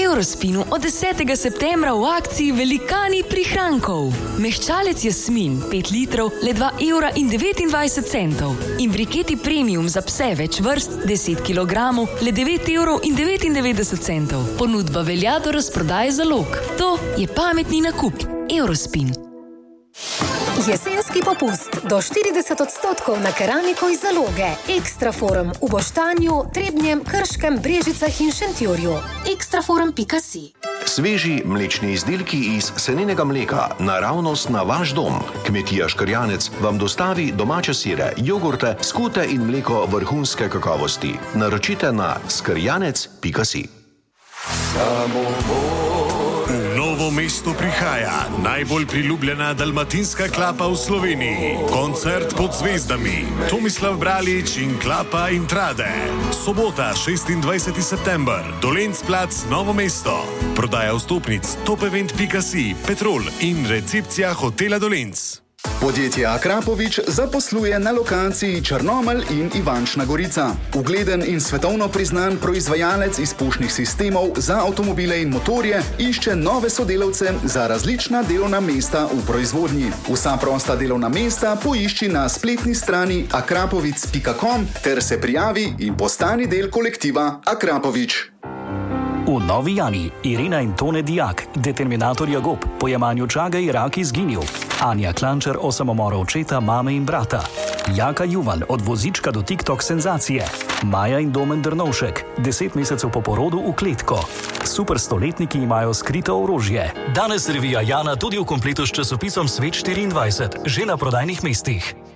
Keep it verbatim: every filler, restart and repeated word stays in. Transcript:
Eurospinu od desetega septembra v akciji Velikani prihrankov. Mehčalec Jasmin pet litrov le dva evra in devetindvajset centov in briketi premium za pse več vrst deset kilogramov le devet evrov in devetindevetdeset centov. Ponudba velja do razprodaje zalog. To je pametni nakup. Eurospin. Jesenski popust do štirideset odstotkov na keramiko iz Zaloge. Ekstraforum v Boštanju, Trebnjem, Krškem, Brežicah in Šentjurju. ekstraforum pika si. Sveži mlečni izdelki iz seninega mleka, naravnost na vaš dom. Kmetija Škrjanec vam dostavi domače sire, jogurte, skute in mleko vrhunske kakovosti. Naročite na skrjanec pika si. V Novo mesto prihaja najbolj priljubljena dalmatinska klapa v Sloveniji. Koncert pod zvezdami. Tomislav Bralič in Klapa Intrade. Sobota, šestindvajseti september. Dolenc plac, Novo mesto. Prodaja vstopnic topevent pika si, Petrol in recepcija hotela Dolenc. Podjetje Akrapovič zaposluje na lokaciji Črnomelj in Ivančna Gorica. Ugleden in svetovno priznan proizvajalec izpušnih sistemov za avtomobile in motorje išče nove sodelavce za različna delovna mesta v proizvodnji. Vsa prosta delovna mesta poišči na spletni strani akrapovic pika com ter se prijavi in postani del kolektiva Akrapovič. V Novi Jani Irina in Tone Dijak, determinator Jagob, po jemanju čage je rak izginil. Anja Klančer o samomoru očeta, mame in brata. Jaka Juvan od vozička do TikTok senzacije. Maja in Domen Drnovšek, deset mesecev po porodu v kletko. Super stoletniki imajo skrito orožje. Danes revija Jana tudi v kompletu s časopisom Svet štiriindvajset, že na prodajnih mestih.